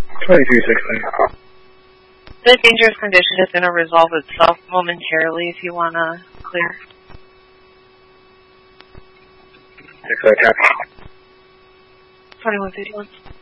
2360. The dangerous condition is going to resolve itself momentarily if you want to clear. 6 attack. 2151.